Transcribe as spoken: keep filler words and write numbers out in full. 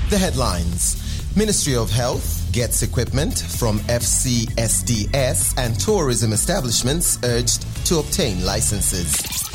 The headlines. Ministry of Health gets equipment from F C S D S and tourism establishments urged to obtain licenses.